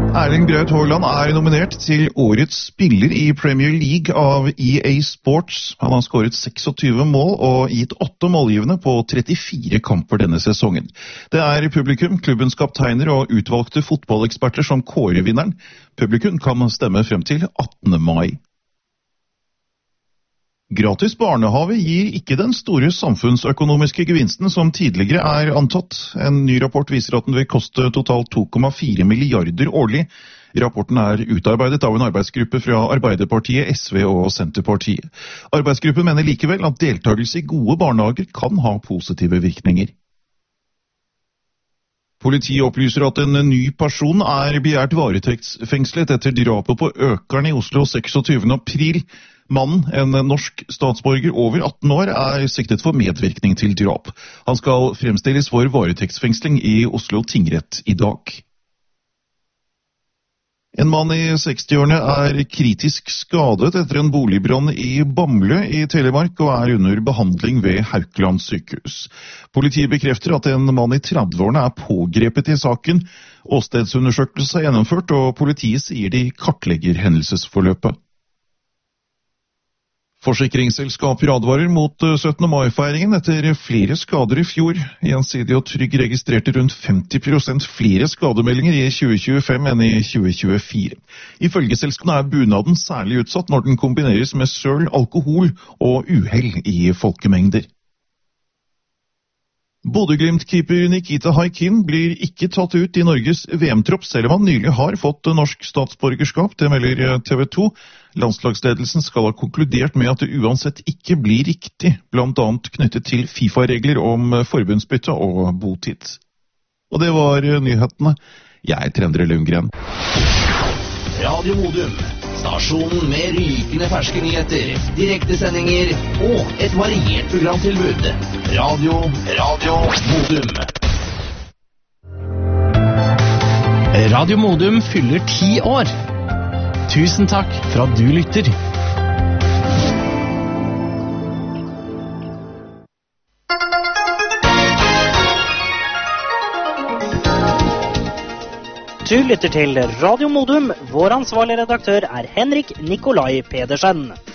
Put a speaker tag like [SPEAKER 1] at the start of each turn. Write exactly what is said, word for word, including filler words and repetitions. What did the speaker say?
[SPEAKER 1] Erling Braut Haaland er nominert til årets spiller i Premier League av E A Sports. Han har skåret tjueseks mål og gitt åtte målgivende på trettifire kamper denne sesongen. Det er publikum, klubbens kapteiner og utvalgte fotballeksperter som kårer vinneren. Publikum kan stemme frem til attende mai. Gratis barnehage gir ikke den store samfunnsøkonomiske gevinsten som tidligere er antatt. En ny rapport viser at den vil koste totalt to komma fire milliarder årlig. Rapporten er utarbeidet av en arbeidsgruppe fra Arbeiderpartiet, S V og Senterpartiet. Arbeidsgruppen mener likevel at deltakelse i gode barnehager kan ha positive virkninger. Politiet opplyser at en ny person er begjært varetektsfengslet etter drapet på Økeren i Oslo tjueseks april. Mannen, en norsk statsborger over atten år, er siktet for medvirkning til drap. Han skal fremstilles for varetektsfengsling i Oslo tingrett i dag. En mann i sekstiårene er kritisk skadet etter en boligbrann i Bamble i Telemark og er under behandling ved Haukeland sykehus. Politiet bekrefter at en mann i trettiårene er pågrepet i saken. Åstedsundersøkelse er gjennomført, og politiet sier de kartlegger hendelsesforløpet. Forsikringsselskaper advarer mot syttende mai-feiringen etter flere skader i fjor. Gjensidig og Trygg registrerte rundt femti prosent flere skademeldinger i tjue tjuefem enn i tjue tjuefire. Ifølge selskapene er bunaden særlig utsatt når den kombineres med søl, alkohol og uhell i folkemengder. Bodø-Glimt-keeper Nikita Haikin blir ikke tatt ut i Norges V M-tropp, selv om han nylig har fått norsk statsborgerskap, det melder T V to. Landslagsledelsen skal ha konkludert med at det uansett ikke blir riktig, blant annet knyttet til FIFA-regler om forbundsbytte og botid. Og det var nyhetene. Jeg er Endre Lundgren.
[SPEAKER 2] Radio Modum, stasjonen med rykende ferske nyheter, direktesendinger og et variert programtilbud. Radio, Radio Modum. Radio Modum fyller ti år. Tusen takk for at du lytter.
[SPEAKER 3] Du lytter til Radio Modum. Vår ansvarlige redaktør er Henrik Nikolai Pedersen.